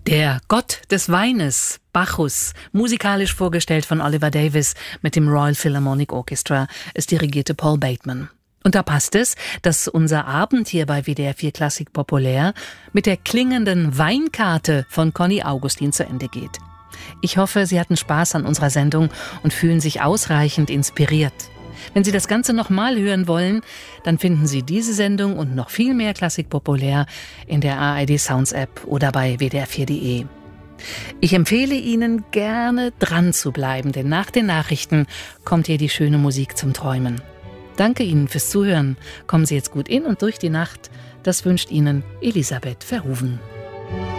Der Gott des Weines, Bacchus, musikalisch vorgestellt von Oliver Davies mit dem Royal Philharmonic Orchestra. Es dirigierte Paul Bateman. Und da passt es, dass unser Abend hier bei WDR 4 Klassik populär mit der klingenden Weinkarte von Conny Augustin zu Ende geht. Ich hoffe, Sie hatten Spaß an unserer Sendung und fühlen sich ausreichend inspiriert. Wenn Sie das Ganze nochmal hören wollen, dann finden Sie diese Sendung und noch viel mehr Klassik populär in der ARD Sounds App oder bei wdr4.de. Ich empfehle Ihnen, gerne dran zu bleiben, denn nach den Nachrichten kommt hier die schöne Musik zum Träumen. Danke Ihnen fürs Zuhören. Kommen Sie jetzt gut in und durch die Nacht. Das wünscht Ihnen Elisabeth Verhoeven.